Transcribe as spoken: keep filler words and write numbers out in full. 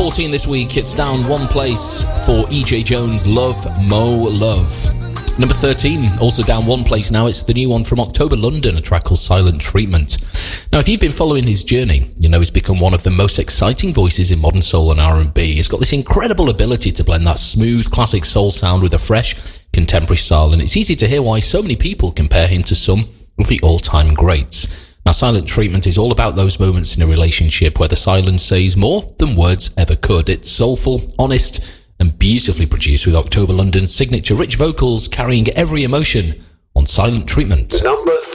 fourteen this week. It's down one place for E J Jones, Love Mo Love. Number thirteen, also down one place now. It's the new one from October London, a track called Silent Treatment. Now, if you've been following his journey, you know he's become one of the most exciting voices in modern soul and R and B. He's got this incredible ability to blend that smooth, classic soul sound with a fresh, contemporary style, and it's easy to hear why so many people compare him to some of the all-time greats. Now, Silent Treatment is all about those moments in a relationship where the silence says more than words ever could. It's soulful, honest, and beautifully produced with October London's signature rich vocals carrying every emotion on Silent Treatment. Number